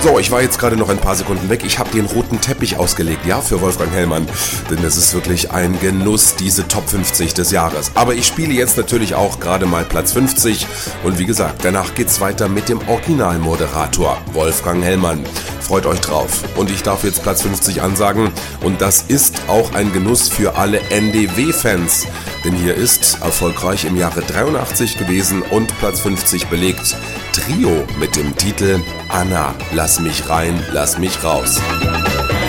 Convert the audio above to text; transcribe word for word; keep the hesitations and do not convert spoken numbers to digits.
So, ich war jetzt gerade noch ein paar Sekunden weg. Ich habe den roten Teppich ausgelegt, ja, für Wolfgang Hellmann. Denn es ist wirklich ein Genuss, diese Top fünfzig des Jahres. Aber ich spiele jetzt natürlich auch gerade mal Platz fünfzig. Und wie gesagt, danach geht's weiter mit dem Originalmoderator, Wolfgang Hellmann. Freut euch drauf. Und ich darf jetzt Platz fünfzig ansagen. Und das ist auch ein Genuss für alle N D W-Fans. Denn hier ist erfolgreich im Jahre dreiundachtzig gewesen und Platz fünfzig belegt Trio mit dem Titel Anna, lass mich rein, lass mich raus.